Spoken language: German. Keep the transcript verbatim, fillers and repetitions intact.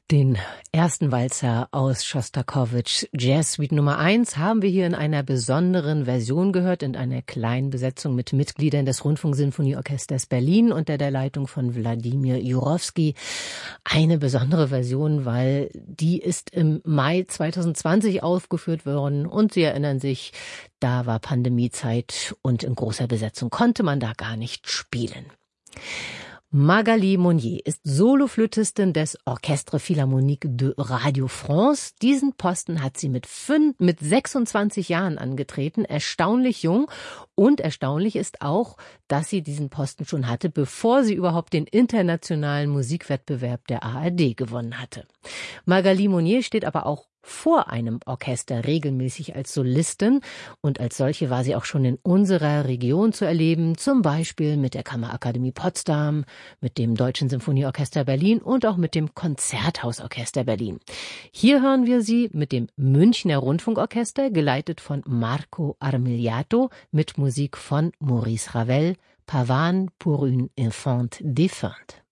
Den ersten Walzer aus Schostakowitsch, Jazz Suite Nummer eins, haben wir hier in einer besonderen Version gehört, in einer kleinen Besetzung mit Mitgliedern des Rundfunksinfonieorchesters Berlin unter der Leitung von Wladimir Jurowski. Eine besondere Version, weil die ist im Mai zweitausendzwanzig aufgeführt worden und Sie erinnern sich, da war Pandemiezeit und in großer Besetzung konnte man da gar nicht spielen. Magali Monnier ist Soloflötistin des Orchestre Philharmonique de Radio France. Diesen Posten hat sie mit, fünf, mit sechsundzwanzig Jahren angetreten, erstaunlich jung. Und erstaunlich ist auch, dass sie diesen Posten schon hatte, bevor sie überhaupt den internationalen Musikwettbewerb der A R D gewonnen hatte. Magali Monnier steht aber auch vor einem Orchester regelmäßig als Solistin und als solche war sie auch schon in unserer Region zu erleben, zum Beispiel mit der Kammerakademie Potsdam, mit dem Deutschen Symphonieorchester Berlin und auch mit dem Konzerthausorchester Berlin. Hier hören wir sie mit dem Münchner Rundfunkorchester, geleitet von Marco Armigliato, mit Musik von Maurice Ravel, Pavane pour une infante défunte.